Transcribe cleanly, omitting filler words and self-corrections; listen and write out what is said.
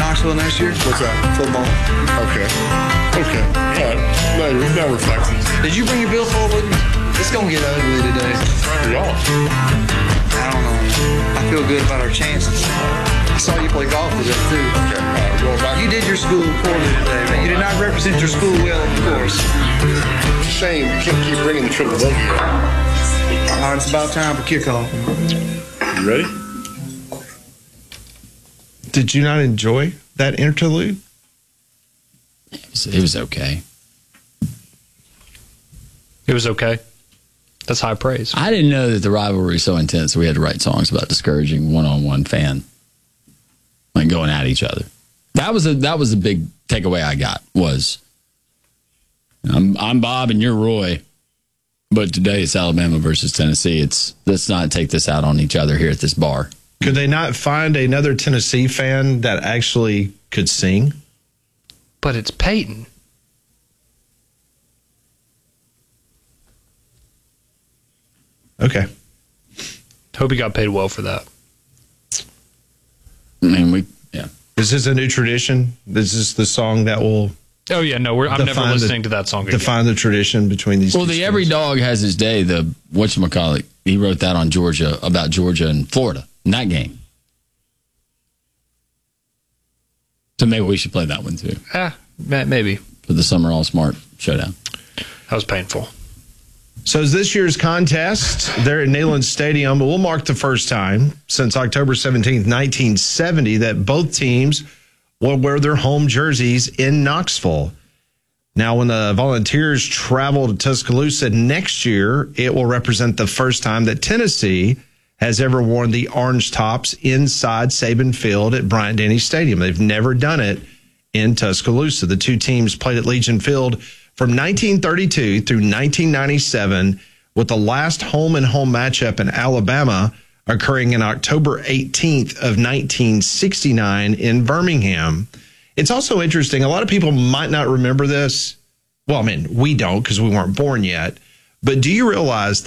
Knoxville next year? What's that? Football. Okay. All right. Now reflecting. Did you bring your billfold with you? It's going to get ugly today. Y'all. I don't know. I feel good about our chances. I saw you play golf today, too. Okay. All right, going back. You did your school poorly today, man. You did not represent your school well on the course. It's a shame you can't keep bringing the triple bogey out. It's about time for kickoff. You ready? Did you not enjoy that interlude? It was okay. It was okay. That's high praise. I didn't know that the rivalry was so intense that we had to write songs about discouraging one-on-one fan, like going at each other. That was a big takeaway I got was I'm Bob and you're Roy, but today it's Alabama versus Tennessee. Let's not take this out on each other here at this bar. Could they not find another Tennessee fan that actually could sing? But it's Peyton. Okay. Hope he got paid well for that. I mean, yeah. Is this a new tradition? This is the song that will Oh, yeah, no, I'm never listening to that song again. define the tradition between these Well, two the Every Dog Has His Day, the whatchamacallit, he wrote that on Georgia, about Georgia and Florida in that game. So maybe we should play that one too. Maybe. For the Summer All Smart Showdown. That was painful. So is this year's contest there at Neyland Stadium will mark the first time since October 17th, 1970 that both teams will wear their home jerseys in Knoxville. Now, when the Volunteers travel to Tuscaloosa next year, it will represent the first time that Tennessee has ever worn the orange tops inside Saban Field at Bryant-Denny Stadium. They've never done it in Tuscaloosa. The two teams played at Legion Field from 1932 through 1997, with the last home-and-home matchup in Alabama occurring in October 18th of 1969 in Birmingham. It's also interesting. A lot of people might not remember this. Well, I mean, we don't because we weren't born yet. But do you realize that